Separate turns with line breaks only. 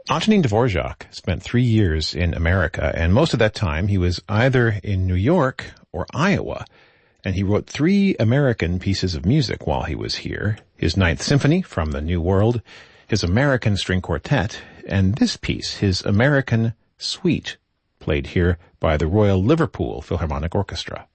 Antonin Dvorak spent 3 years in America, and most of that time he was either in New York or Iowa, and he wrote 3 American pieces of music while he was here: his Ninth Symphony from the New World, his American String Quartet, and this piece, his American Suite, played here by the Royal Liverpool Philharmonic Orchestra.